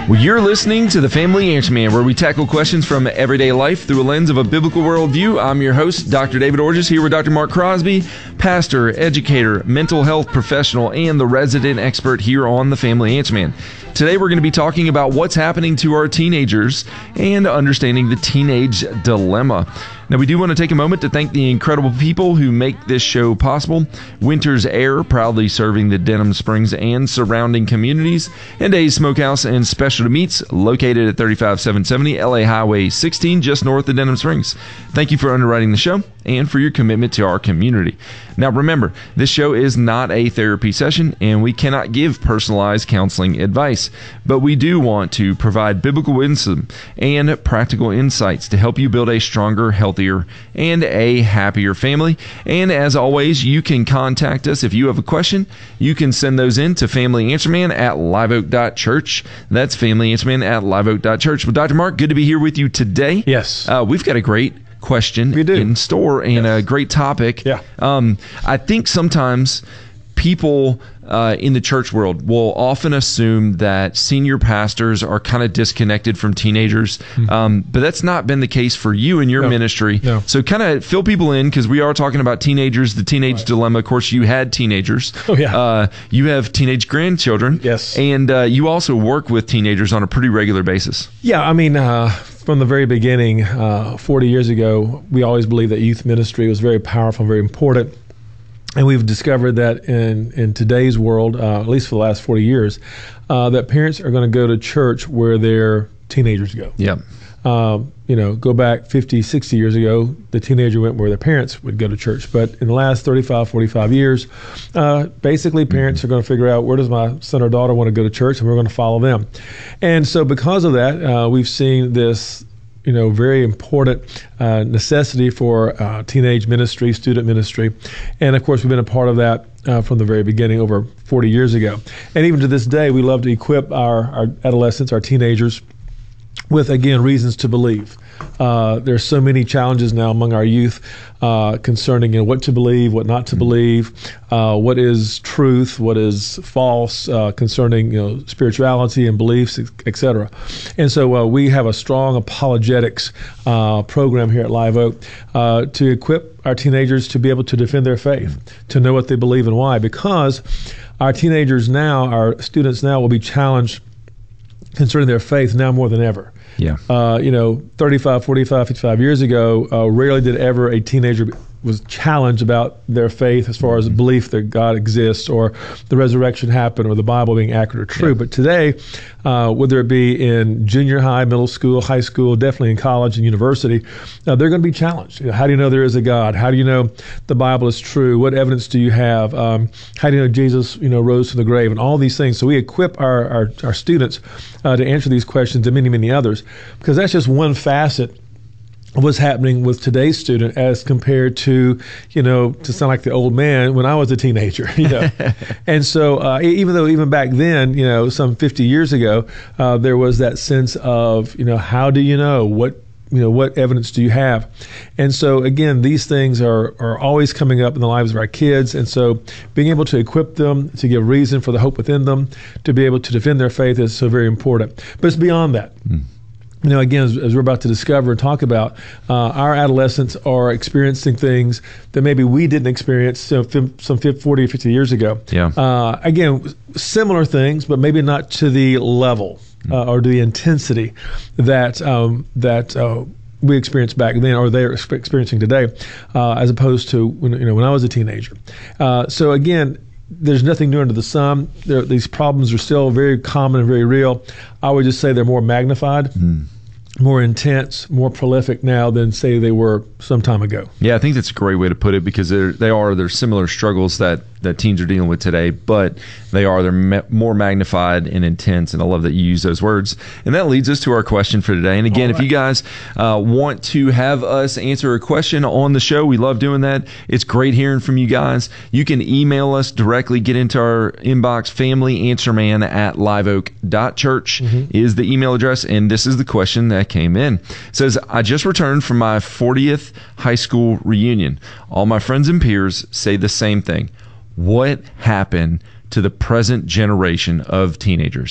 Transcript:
Well, you're listening to The Family Answer Man, where we tackle questions from everyday life through a lens of a biblical worldview. I'm your host, Dr. David Orges, here with Dr. Mark Crosby, pastor, educator, mental health professional, and the resident expert here on The Family Answer Man. Today, we're going to be talking about what's happening to our teenagers and understanding the teenage dilemma. Now, we do want to take a moment to thank the incredible people who make this show possible. Winter's Air, proudly serving the Denham Springs and surrounding communities, and A's Smokehouse and Specialty Meats, located at 35770 LA Highway 16, just north of Denham Springs. Thank you for underwriting the show and for your commitment to our community. Now, remember, this show is not a therapy session, and we cannot give personalized counseling advice, but we do want to provide biblical wisdom and practical insights to help you build a stronger, healthier, and a happier family. And as always, you can contact us if you have a question. You can send those in to familyanswerman@liveoak.church. That's familyanswerman@liveoak.church. Well, Dr. Mark, good to be here with you today. Yes. We've got a great question in store and a great topic. Yeah. I think sometimes people in the church world will often assume that senior pastors are kind of disconnected from teenagers, but that's not been the case for you in your ministry. No. So kind of fill people in, because we are talking about teenagers, the teenage dilemma. Of course, you had teenagers. Oh, yeah. You have teenage grandchildren. Yes. And you also work with teenagers on a pretty regular basis. Yeah, I mean, from the very beginning, 40 years ago, we always believed that youth ministry was very powerful, very important. And we've discovered that in today's world, at least for the last 40 years, that parents are going to go to church where their teenagers go. Yeah. Go back 50, 60 years ago, the teenager went where their parents would go to church. But in the last 35, 45 years, basically parents are going to figure out, where does my son or daughter want to go to church, and we're going to follow them. And so because of that, we've seen this very important necessity for teenage ministry, student ministry. And of course, we've been a part of that from the very beginning over 40 years ago. And even to this day, we love to equip our adolescents, our teenagers, with, again, reasons to believe. There's so many challenges now among our youth concerning what to believe, what not to believe, what is truth, what is false, concerning spirituality and beliefs, etc. And so we have a strong apologetics program here at Live Oak to equip our teenagers to be able to defend their faith, to know what they believe and why, because our teenagers now, our students now, will be challenged concerning their faith now more than ever. Yeah. 35, 45, 55 years ago, rarely did ever a teenager was challenged about their faith as far as belief that God exists or the resurrection happened or the Bible being accurate or true. Yeah. But today, whether it be in junior high, middle school, high school, definitely in college and university, they're going to be challenged. How do you know there is a God? How do you know the Bible is true? What evidence do you have? How do you know Jesus, rose from the grave? And all these things. So we equip our students to answer these questions and many, many others, because that's just one facet of what's happening with today's student as compared to, to sound like the old man when I was a teenager, And so even back then, some 50 years ago, there was that sense of, how do you know? What evidence do you have? And so, again, these things are always coming up in the lives of our kids. And so being able to equip them, to give reason for the hope within them, to be able to defend their faith is so very important. But it's beyond that. Again, as we're about to discover and talk about, our adolescents are experiencing things that maybe we didn't experience some 40 or 50 years ago. Yeah. Again, similar things, but maybe not to the level or the intensity that we experienced back then, or they're experiencing today, as opposed to when I was a teenager. So again, there's nothing new under the sun. These problems are still very common and very real. I would just say they're more magnified, more intense, more prolific now than, say, they were some time ago. Yeah, I think that's a great way to put it, because there's similar struggles that teens are dealing with today, but they're more magnified and intense, and I love that you use those words. And that leads us to our question for today. And again, if you guys want to have us answer a question on the show, we love doing that. It's great hearing from you guys. You can email us directly, get into our inbox. familyanswerman@liveoak.church is the email address, and this is the question that came in. It says, I just returned from my 40th high school reunion. All my friends and peers say the same thing. What happened to the present generation of teenagers?